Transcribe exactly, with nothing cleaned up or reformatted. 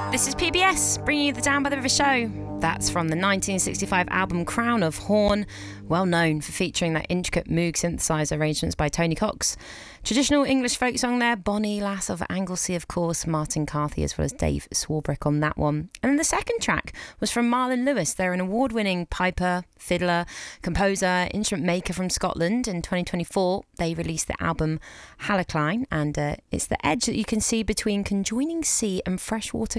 This is P B S, bringing you the Down by the River show. That's from the nineteen sixty-five album Crown of Horn, well known for featuring that intricate Moog synthesizer arrangements by Tony Cox. Traditional English folk song there, Bonnie Lass of Anglesey, of course, Martin Carthy as well as Dave Swarbrick on that one. And then the second track was from Marlon Lewis. They're an award-winning piper, fiddler, composer, instrument maker from Scotland. In twenty twenty-four, they released the album Halocline, and uh, it's the edge that you can see between conjoining sea and freshwater